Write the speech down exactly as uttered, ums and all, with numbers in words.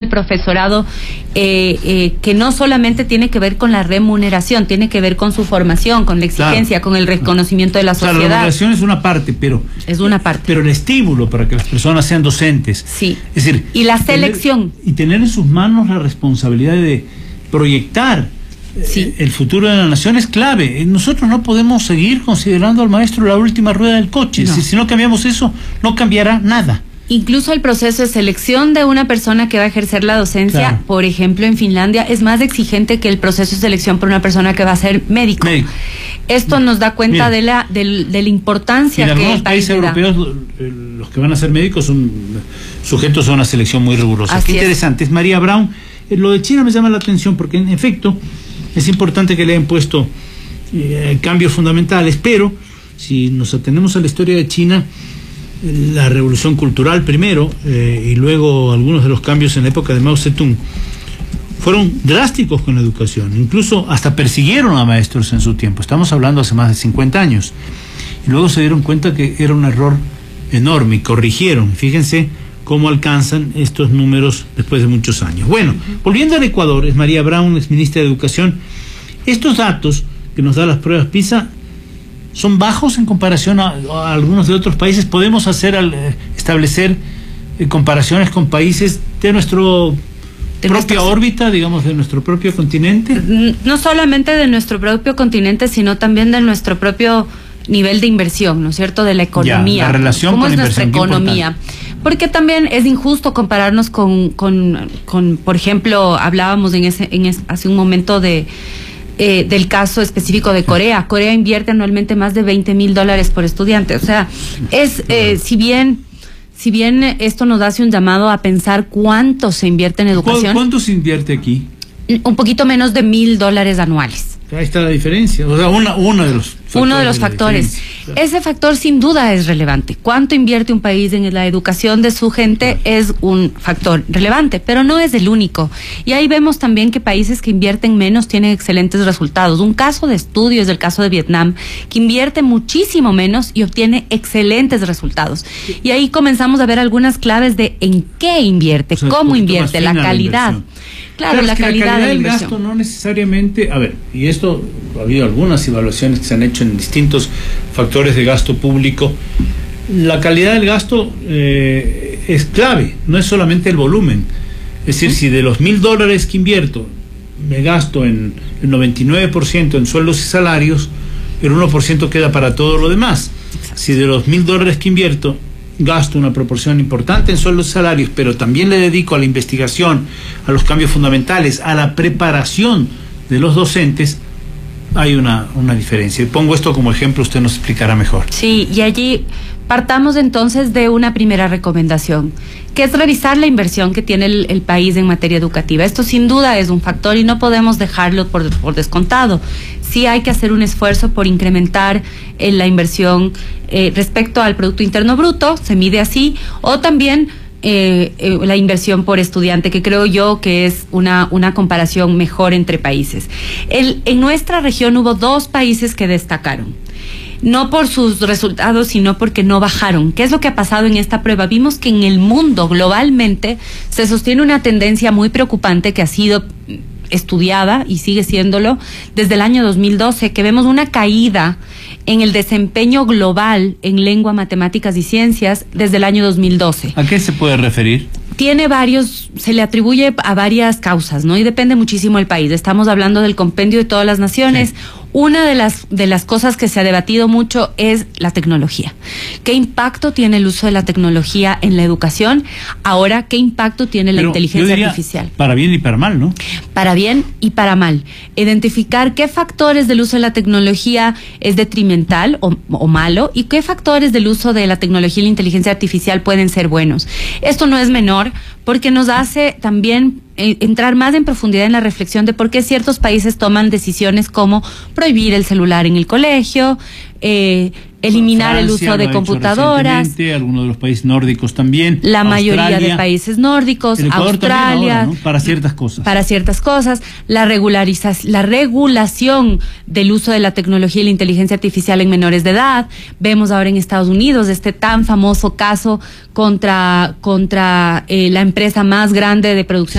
profesorado eh, eh, que no solamente tiene que ver con la remuneración, tiene que ver con su formación, con la exigencia, claro, con el reconocimiento de la sociedad. Claro, la remuneración es una parte, pero es una parte. Pero el estímulo para que las personas sean docentes. Sí. Es decir, y la selección. Tener, y tener en sus manos la responsabilidad de proyectar sí. eh, el futuro de la nación es clave. Nosotros no podemos seguir considerando al maestro la última rueda del coche. No. Si, si no cambiamos eso, no cambiará nada. Incluso el proceso de selección de una persona que va a ejercer la docencia, claro, por ejemplo, en Finlandia, es más exigente que el proceso de selección por una persona que va a ser médico. médico. Esto nos da cuenta Mira, de la de, de la importancia que en algunos países europeos los que van a ser médicos son sujetos a una selección muy rigurosa. Así Qué interesante. Es María Brown. Lo de China me llama la atención porque en efecto es importante que le hayan puesto eh, cambios fundamentales, pero si nos atenemos a la historia de China, la revolución cultural primero eh, y luego algunos de los cambios en la época de Mao Zedong fueron drásticos con la educación, incluso hasta persiguieron a maestros en su tiempo. Estamos hablando hace más de cincuenta años, y luego se dieron cuenta que era un error enorme y corrigieron. Fíjense cómo alcanzan estos números después de muchos años. Bueno, volviendo al Ecuador, es María Brown, ex ministra de Educación. Estos datos que nos dan las pruebas PISA son bajos en comparación a, a algunos de otros países. Podemos hacer al, eh, establecer eh, comparaciones con países de nuestro de propia nuestro, órbita, digamos, de nuestro propio continente. No solamente de nuestro propio continente, sino también de nuestro propio nivel de inversión, ¿no es cierto? De la economía. Ya, la relación ¿Cómo con es la nuestra economía? Porque también es injusto compararnos con, con, con por ejemplo, hablábamos en ese, en ese, hace un momento de Eh, del caso específico de Corea. Corea invierte anualmente más de veinte mil dólares por estudiante. O sea, es eh, si bien si bien esto nos hace un llamado a pensar cuánto se invierte en educación. ¿Cuánto se invierte aquí? Un poquito menos de mil dólares anuales. Ahí está la diferencia. O sea, una, uno de los factores. Uno de los factores. Claro. Ese factor sin duda es relevante. ¿Cuánto invierte un país en la educación de su gente? Claro. Es un factor relevante, pero no es el único. Y ahí vemos también que países que invierten menos tienen excelentes resultados. Un caso de estudio es el caso de Vietnam, que invierte muchísimo menos y obtiene excelentes resultados. Y ahí comenzamos a ver algunas claves de en qué invierte, o sea, cómo invierte, la calidad. Claro, claro, la, es que calidad la calidad de del gasto no necesariamente, a ver, y esto ha habido algunas evaluaciones que se han hecho en distintos factores de gasto público. La calidad del gasto eh, es clave, no es solamente el volumen. Es decir, ¿sí? Si de los mil dólares que invierto me gasto en el noventa y nueve por ciento en sueldos y salarios, el uno por ciento queda para todo lo demás. Exacto. Si de los mil dólares que invierto gasto una proporción importante en sueldos y salarios, pero también le dedico a la investigación, a los cambios fundamentales, a la preparación de los docentes, hay una, una diferencia. Y pongo esto como ejemplo, usted nos explicará mejor. Sí, y allí partamos entonces de una primera recomendación, que es revisar la inversión que tiene el, el país en materia educativa. Esto sin duda es un factor y no podemos dejarlo por, por descontado. Sí hay que hacer un esfuerzo por incrementar eh, la inversión eh, respecto al Producto Interno Bruto, se mide así, o también eh, eh, la inversión por estudiante, que creo yo que es una, una comparación mejor entre países. El, en nuestra región hubo dos países que destacaron. No por sus resultados, sino porque no bajaron. ¿Qué es lo que ha pasado en esta prueba? Vimos que en el mundo, globalmente, se sostiene una tendencia muy preocupante que ha sido estudiada y sigue siéndolo desde el año dos mil doce, que vemos una caída en el desempeño global en lengua, matemáticas y ciencias desde el año dos mil doce. ¿A qué se puede referir? Tiene varios, se le atribuye a varias causas, ¿no? Y depende muchísimo del país. Estamos hablando del compendio de todas las naciones. Sí. Una de las de las cosas que se ha debatido mucho es la tecnología. ¿Qué impacto tiene el uso de la tecnología en la educación? Ahora, ¿qué impacto tiene la Pero inteligencia yo diría, artificial? Para bien y para mal, ¿no? Para bien y para mal. Identificar qué factores del uso de la tecnología es detrimental o, o malo y qué factores del uso de la tecnología y la inteligencia artificial pueden ser buenos. Esto no es menor porque nos hace también eh, entrar más en profundidad en la reflexión de por qué ciertos países toman decisiones como prohibir el celular en el colegio, eh, eliminar Francia, el uso de computadoras. Algunos de los países nórdicos también. La Australia, mayoría de países nórdicos, Australia, ahora, ¿no? Para ciertas cosas. Para ciertas cosas. La regularización, la regulación del uso de la tecnología y la inteligencia artificial en menores de edad. Vemos ahora en Estados Unidos este tan famoso caso contra, contra eh, la empresa más grande de producción